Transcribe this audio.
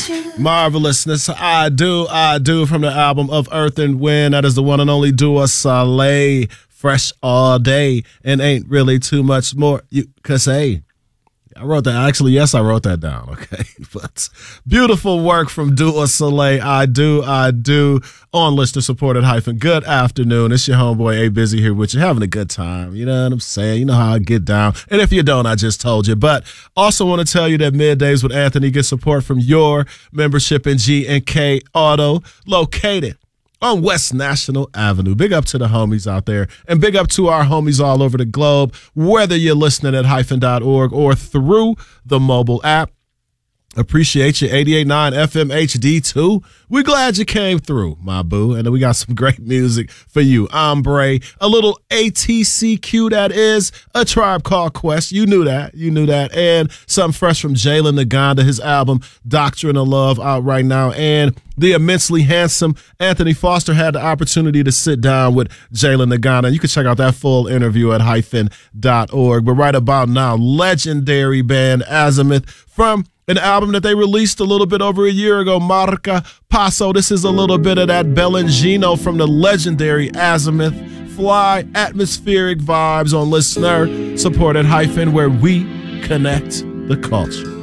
Marvelousness, I do from the album of Earth and Wind. That is the one and only Dua Saleh. Fresh all day and ain't really too much more. Cause hey, I wrote that. Actually, yes, I wrote that down. Okay, but beautiful work from Dua Saleh. I do on listener supported hyphen. Good afternoon. It's your homeboy A Busy here with you, having a good time. You know what I'm saying? You know how I get down. And if you don't, I just told you. But also want to tell you that Middays with Anthony gets support from your membership in G&K Auto, located on West National Avenue. Big up to the homies out there, and big up to our homies all over the globe, whether you're listening at hyphen.org or through the mobile app. Appreciate you, 88.9 FM HD2. We're glad you came through, my boo. And we got some great music for you. Ombre, a little ATCQ, that is A Tribe Called Quest. You knew that. And something fresh from Jalen Naganda, his album Doctrine of Love, out right now. And the immensely handsome Anthony Foster had the opportunity to sit down with Jalen Naganda. You can check out that full interview at hyphen.org. But right about now, legendary band Azimuth from an album that they released a little bit over a year ago, Marca Paso. This is a little bit of that Bellangino from the legendary Azimuth. Fly atmospheric vibes on listener supported hyphen, where we connect the culture.